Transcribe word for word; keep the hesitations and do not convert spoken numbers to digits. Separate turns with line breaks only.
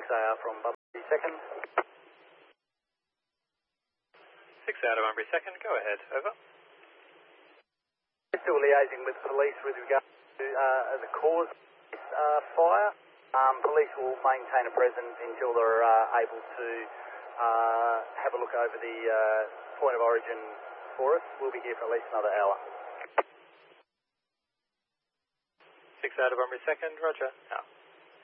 six A R from Bunbury second.
six out of Bunbury second, go ahead, over.
Still liaising with police with regard to uh, the cause of this uh, fire. Um, police will maintain a presence until they're uh, able to uh, have a look over the uh, point of origin for us. We'll be here for at least another hour.
six out of Bunbury second, roger, out.